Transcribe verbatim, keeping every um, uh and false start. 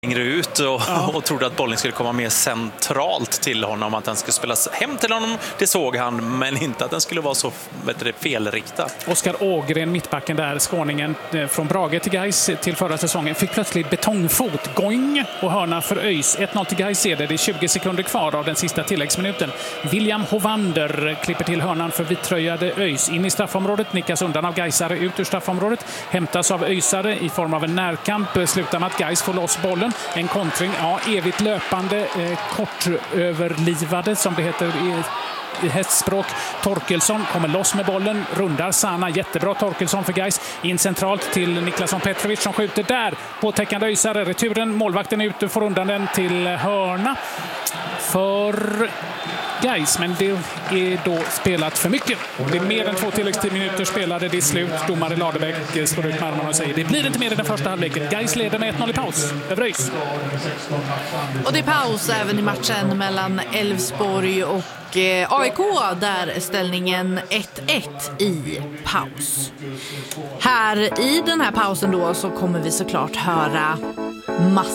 längre ut och, ja. och trodde att bollen skulle komma mer centralt till honom, att den skulle spelas hem till honom, det såg han, men inte att den skulle vara så bättre felriktad. Oskar Ågren, mittbacken där, skåningen från Brage till Gais till förra säsongen, fick plötsligt betongfot, going och hörna för ÖIS. ett noll till Gais är det, det är tjugo sekunder kvar av den sista tilläggsminuten. William Hovander klipper till hörnan för vitröjade ÖIS. In i straffområdet, nickas undan av Gaisare ut ur straffområdet, hämtas av ÖISare i form av en närkamp, slutar med att Gais får loss bollen. En kontring, ja, evigt löpande, eh, kortöverlivade som det heter i, i hästspråk. Torkelsson kommer loss med bollen, rundar Sana, jättebra Torkelsson för Gais, in centralt till Niklasson Petrovic som skjuter där på täckande ÖISare. Returen, målvakten ute, får undan den till hörna för Gais, men det är då spelat för mycket. Det är mer än två tilläggstid-minuter spelade, det är slut. Domare Ladebäck slår ut med armarna och säger det blir inte mer än den första halvleken. Gais leder med ett noll i paus. Över ÖIS. Och det är paus även i matchen mellan Elfsborg och A I K, där ställningen ett ett i paus. Här i den här pausen då så kommer vi såklart höra massor